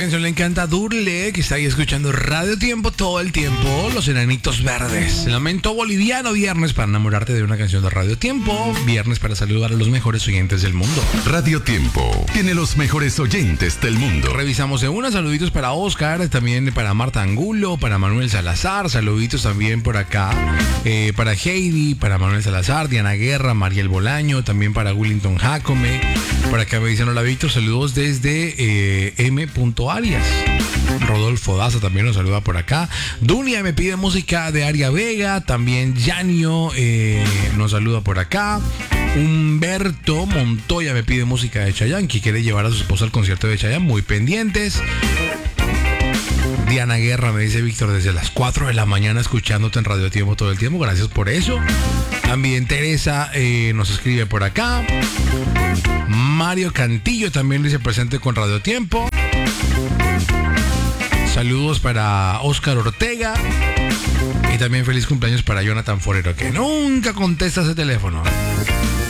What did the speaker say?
canción le encanta a Durle, que está ahí escuchando Radio Tiempo todo el tiempo. Los Enanitos Verdes. Lamento Boliviano, viernes para enamorarte de una canción de Radio Tiempo. Viernes para saludar a los mejores oyentes del mundo. Radio Tiempo tiene los mejores oyentes del mundo. Revisamos de una. Saluditos para Oscar, también para Marta Angulo, para Manuel Salazar. Saluditos también por acá para Heidi, para Manuel Salazar, Diana Guerra, Mariel Bolaño, también para Willington Jacome. Por acá me dicen hola Víctor, saludos desde M. Arias. Rodolfo Daza también nos saluda por acá. Dunia me pide música de Aria Vega. También Yanio nos saluda por acá. Humberto Montoya me pide música de Chayanne, que quiere llevar a su esposa al concierto de Chayanne. Muy pendientes. Diana Guerra me dice Víctor, desde las 4 de la mañana escuchándote en Radio Tiempo todo el tiempo. Gracias por eso. También Teresa nos escribe por acá. Mario Cantillo también dice presente con Radio Tiempo. Saludos para Oscar Ortega. Y también feliz cumpleaños para Jonathan Forero, que nunca contesta ese teléfono.